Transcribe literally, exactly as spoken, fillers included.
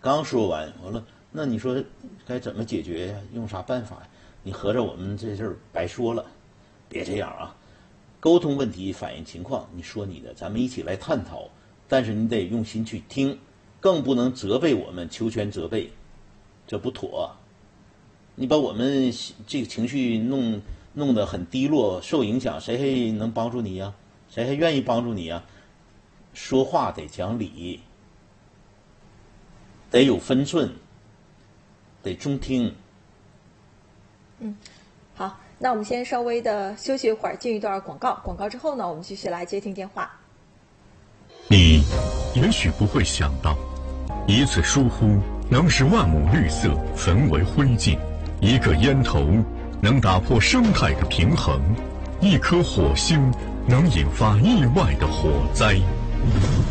刚说完，完了，那你说该怎么解决呀？用啥办法呀？你合着我们这事儿白说了，别这样啊！沟通问题，反映情况，你说你的，咱们一起来探讨。但是你得用心去听，更不能责备我们，求全责备，这不妥。你把我们这个情绪弄弄得很低落，受影响，谁还能帮助你呀？谁还愿意帮助你呀？说话得讲理，得有分寸，得中听。 嗯，好，那我们先稍微的休息一会儿，进一段广告。广告之后呢，我们继续来接听电话。 你也许不会想到，一次疏忽能使万亩绿色焚为灰烬，一个烟头能打破生态的平衡，一颗火星能引发意外的火灾。